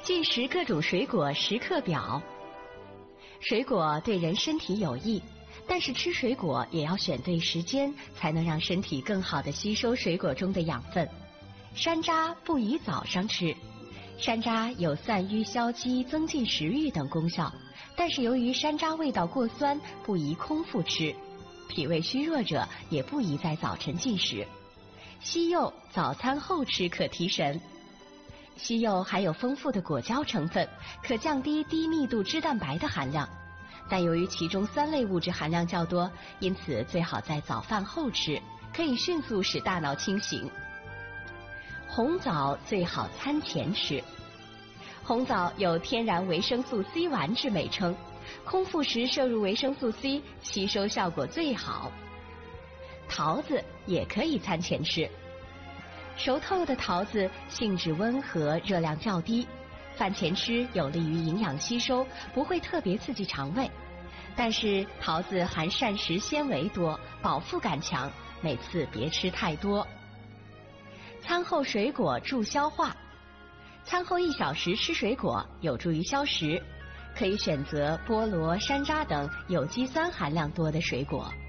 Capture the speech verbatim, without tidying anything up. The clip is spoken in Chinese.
进食各种水果时刻表。水果对人身体有益，但是吃水果也要选对时间，才能让身体更好地吸收水果中的养分。山楂不宜早上吃，山楂有散瘀消积、增进食欲等功效，但是由于山楂味道过酸，不宜空腹吃。脾胃虚弱者也不宜在早晨进食。西柚早餐后吃可提神。西柚含有丰富的果胶成分，可降低低密度脂蛋白的含量，但由于其中酸类物质含量较多，因此最好在早饭后吃，可以迅速使大脑清醒。红枣最好餐前吃。红枣有天然维生素 C 丸之美称，空腹时摄入维生素 C， 吸收效果最好。桃子也可以餐前吃。熟透的桃子性质温和，热量较低，饭前吃有利于营养吸收，不会特别刺激肠胃。但是桃子含膳食纤维多，饱腹感强，每次别吃太多。餐后水果助消化。餐后一小时吃水果有助于消食，可以选择菠萝、山楂等有机酸含量多的水果。